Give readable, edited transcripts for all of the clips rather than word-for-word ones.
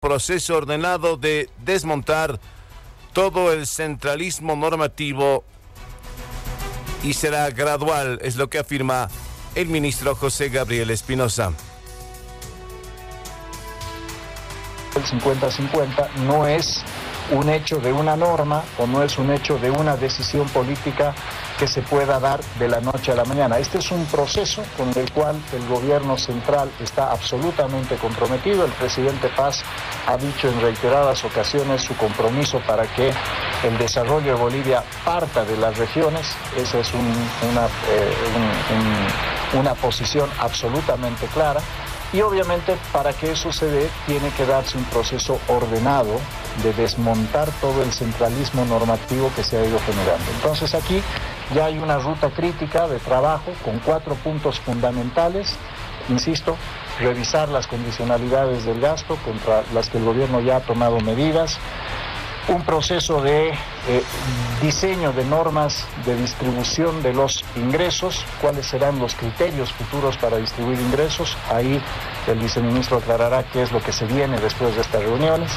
proceso ordenado de desmontar todo el centralismo normativo y será gradual, es lo que afirma el ministro José Gabriel Espinosa. El 50-50 no es un hecho de una norma o no es un hecho de una decisión política que se pueda dar de la noche a la mañana. Este es un proceso con el cual el gobierno central está absolutamente comprometido. El presidente Paz ha dicho en reiteradas ocasiones su compromiso para que el desarrollo de Bolivia parta de las regiones. Esa es una posición absolutamente clara. Y obviamente para que eso se dé tiene que darse un proceso ordenado de desmontar todo el centralismo normativo que se ha ido generando. Entonces aquí ya hay una ruta crítica de trabajo con 4 puntos fundamentales. Insisto, revisar las condicionalidades del gasto contra las que el gobierno ya ha tomado medidas. Un proceso de diseño de normas de distribución de los ingresos, cuáles serán los criterios futuros para distribuir ingresos. Ahí el viceministro aclarará qué es lo que se viene después de estas reuniones.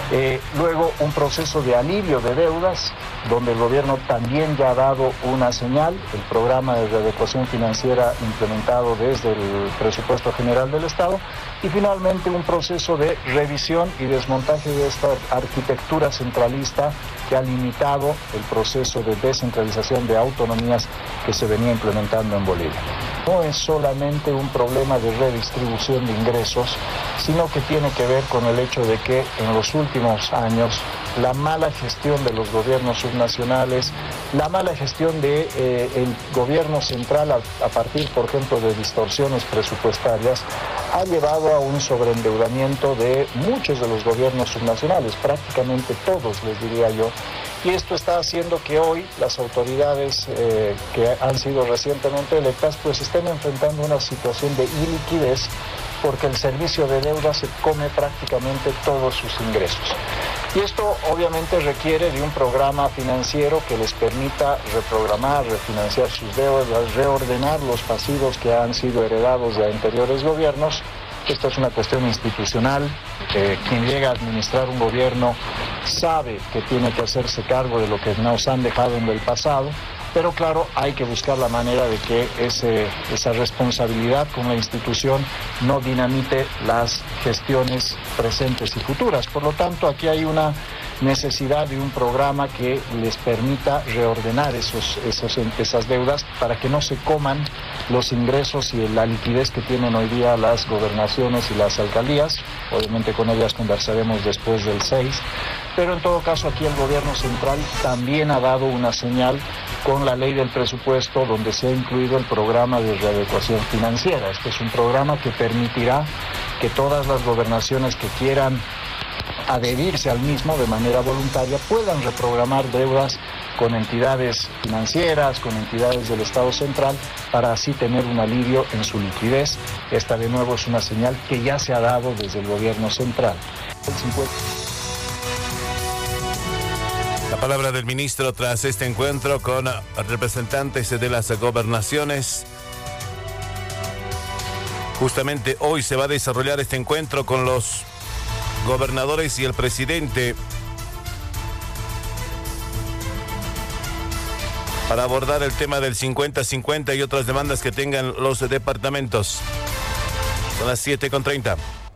Luego un proceso de alivio de deudas, donde el gobierno también ya ha dado una señal, el programa de readecuación financiera implementado desde el presupuesto general del Estado, y finalmente un proceso de revisión y desmontaje de esta arquitectura centralista que ha limitado el proceso de descentralización de autonomías que se venía implementando en Bolivia. No es solamente un problema de redistribución de ingresos, sino que tiene que ver con el hecho de que en los últimos años la mala gestión de los gobiernos subnacionales, la mala gestión del gobierno central a partir, por ejemplo, de distorsiones presupuestarias, ha llevado a un sobreendeudamiento de muchos de los gobiernos subnacionales, prácticamente todos, les diría yo. Y esto está haciendo que hoy las autoridades que han sido recientemente electas pues estén enfrentando una situación de iliquidez, porque el servicio de deuda se come prácticamente todos sus ingresos. Y esto obviamente requiere de un programa financiero que les permita reprogramar, refinanciar sus deudas, reordenar los pasivos que han sido heredados de anteriores gobiernos. Esto es una cuestión institucional. Quien llega a administrar un gobierno sabe que tiene que hacerse cargo de lo que nos han dejado en el pasado. Pero claro, hay que buscar la manera de que esa responsabilidad con la institución no dinamite las gestiones presentes y futuras. Por lo tanto, aquí hay una necesidad de un programa que les permita reordenar esas deudas para que no se coman los ingresos y la liquidez que tienen hoy día las gobernaciones y las alcaldías. Obviamente con ellas conversaremos después del 6. Pero en todo caso aquí el gobierno central también ha dado una señal con la ley del presupuesto, donde se ha incluido el programa de readecuación financiera. Este es un programa que permitirá que todas las gobernaciones que quieran adherirse al mismo de manera voluntaria puedan reprogramar deudas con entidades financieras, con entidades del Estado central, para así tener un alivio en su liquidez. Esta de nuevo es una señal que ya se ha dado desde el gobierno central. La palabra del ministro tras este encuentro con representantes de las gobernaciones. Justamente hoy se va a desarrollar este encuentro con los gobernadores y el presidente para abordar el tema del 50-50 y otras demandas que tengan los departamentos. Son las 7:30.